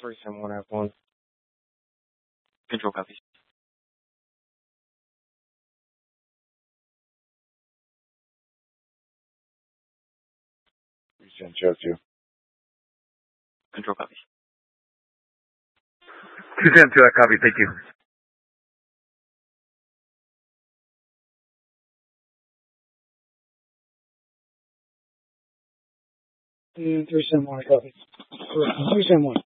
371 F1. Control copies. 310 show 2. Control copies. 272, I copy. Thank you. And 371, I copy. 371.